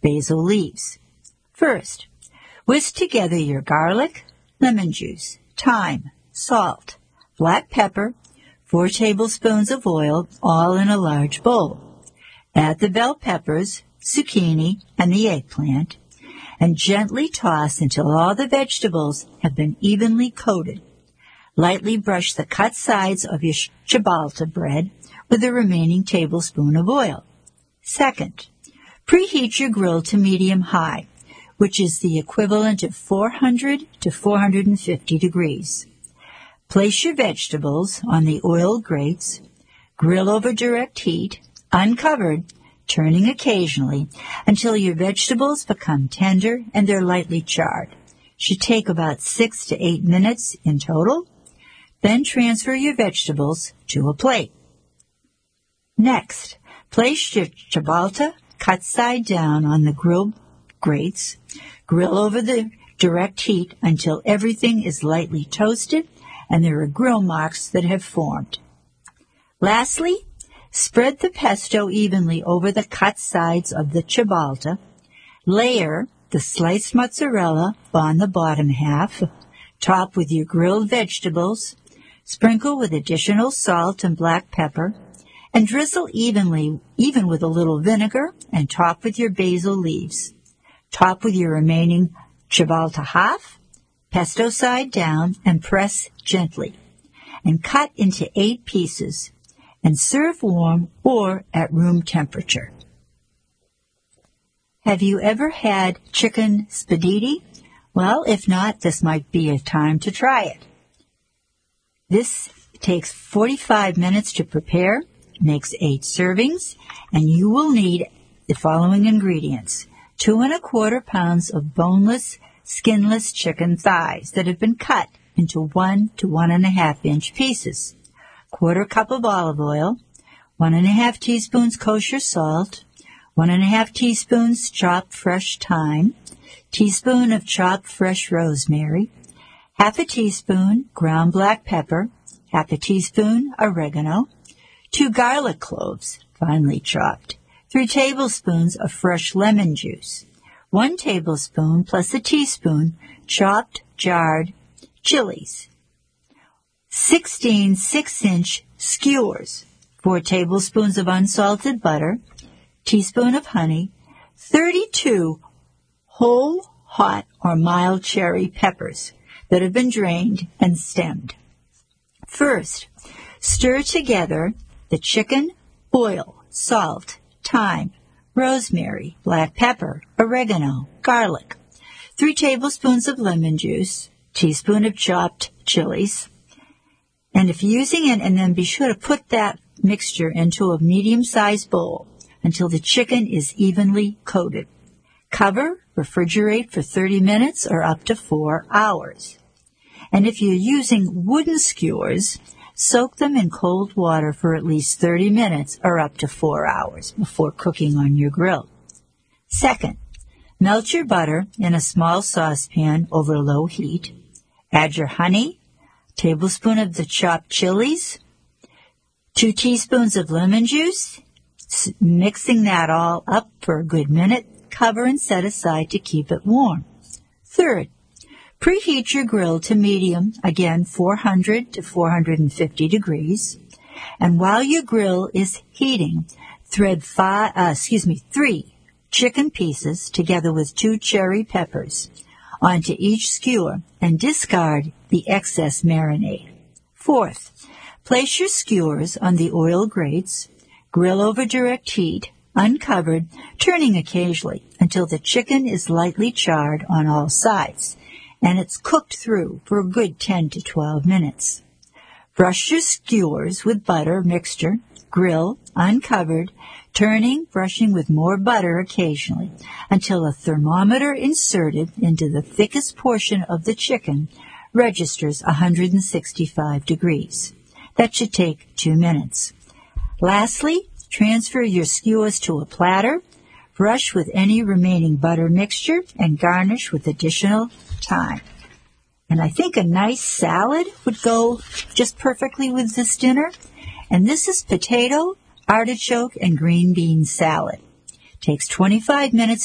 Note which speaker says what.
Speaker 1: basil leaves. First, whisk together your garlic, lemon juice, thyme, salt, black pepper, 4 tablespoons of oil, all in a large bowl. Add the bell peppers, zucchini, and the eggplant, and gently toss until all the vegetables have been evenly coated. Lightly brush the cut sides of your ciabatta bread with the remaining tablespoon of oil. Second, preheat your grill to medium-high, which is the equivalent of 400 to 450 degrees. Place your vegetables on the oil grates, grill over direct heat, uncovered, turning occasionally until your vegetables become tender and they're lightly charred. Should take about 6 to 8 minutes in total. Then transfer your vegetables to a plate. Next, place your ciabatta cut side down on the grill grates. Grill over the direct heat until everything is lightly toasted and there are grill marks that have formed. Lastly, spread the pesto evenly over the cut sides of the ciabatta. Layer the sliced mozzarella on the bottom half. Top with your grilled vegetables. Sprinkle with additional salt and black pepper, and drizzle evenly, even with a little vinegar, and top with your basil leaves. Top with your remaining ciabatta half, pesto side down, and press gently. And cut into 8 pieces, and serve warm or at room temperature. Have you ever had chicken spaghetti? Well, if not, this might be a time to try it. This takes 45 minutes to prepare, makes 8 servings, and you will need the following ingredients. 2 1/4 pounds of boneless, skinless chicken thighs that have been cut into 1 to 1.5 inch pieces. 1/4 cup of olive oil, 1.5 teaspoons kosher salt, 1.5 teaspoons chopped fresh thyme, teaspoon of chopped fresh rosemary, 1/2 teaspoon ground black pepper, 1/2 teaspoon oregano, 2 garlic cloves, finely chopped, 3 tablespoons of fresh lemon juice, 1 tablespoon plus a teaspoon chopped jarred chilies, 16 6-inch skewers, 4 tablespoons of unsalted butter, teaspoon of honey, 32 whole, hot, or mild cherry peppers that have been drained and stemmed. First, stir together the chicken, oil, salt, thyme, rosemary, black pepper, oregano, garlic, 3 tablespoons of lemon juice, teaspoon of chopped chilies, and if you're using it, and then be sure to put that mixture into a medium-sized bowl until the chicken is evenly coated. Cover, refrigerate for 30 minutes or up to 4 hours. And if you're using wooden skewers, soak them in cold water for at least 30 minutes or up to 4 hours before cooking on your grill. Second, melt your butter in a small saucepan over low heat. Add your honey, tablespoon of the chopped chilies, 2 teaspoons of lemon juice, mixing that all up for a good minute. Cover and set aside to keep it warm. Third, preheat your grill to medium, again 400 to 450 degrees. And while your grill is heating, thread 3 chicken pieces together with 2 cherry peppers onto each skewer and discard the excess marinade. Fourth, place your skewers on the oil grates, grill over direct heat, uncovered, turning occasionally until the chicken is lightly charred on all sides, and it's cooked through for a good 10 to 12 minutes. Brush your skewers with butter mixture, grill, uncovered, turning, brushing with more butter occasionally, until a thermometer inserted into the thickest portion of the chicken registers 165 degrees. That should take 2 minutes. Lastly, transfer your skewers to a platter, brush with any remaining butter mixture, and garnish with additional thyme. And I think a nice salad would go just perfectly with this dinner. And this is potato, artichoke, and green bean salad. Takes 25 minutes